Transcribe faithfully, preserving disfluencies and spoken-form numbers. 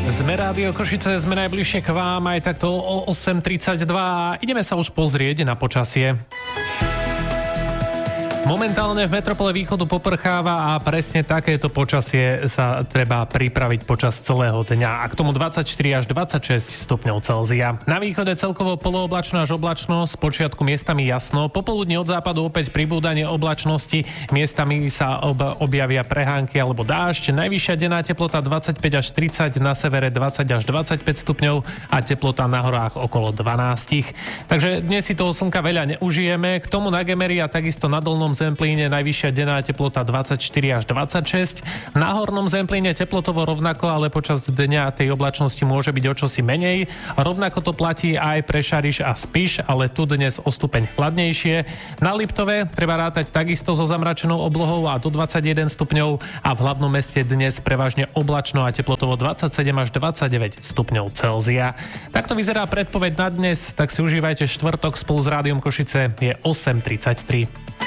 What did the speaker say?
Sme Rádio Košice, sme najbližšie k vám aj takto o osem tridsaťdva. Ideme sa už pozrieť na počasie. Momentálne v metropole východu poprcháva a presne takéto počasie sa treba pripraviť počas celého dňa. A k tomu dvadsaťštyri až dvadsaťšesť stupňov Celzia. Na východe celkovo polooblačno až oblačno, z počiatku miestami jasno. Popoludne od západu opäť pribúdanie oblačnosti, miestami sa ob- objavia prehánky alebo dážď. Najvyššia denná teplota dvadsaťpäť až tridsať, na severe dvadsať až dvadsaťpäť stupňov a teplota na horách okolo dvanásť. Takže dnes si toho slnka veľa neužijeme. K tomu na Gemeri a takisto na Dolnom Zemplíne najvyššia denná teplota dvadsaťštyri až dvadsaťšesť. Na Hornom Zemplíne teplotovo rovnako, ale počas dňa tej oblačnosti môže byť o čosi menej. Rovnako to platí aj pre Šariš a Spiš, ale tu dnes o stupeň chladnejšie. Na Liptove treba rátať takisto so zamračenou oblohou a do dvadsaťjeden stupňov a v hlavnom meste dnes prevažne oblačno a teplotovo dvadsaťsedem až dvadsaťdeväť stupňov Celzia. Takto vyzerá predpoveď na dnes, tak si užívajte štvrtok spolu s Rádiom Košice, je osem tridsaťtri.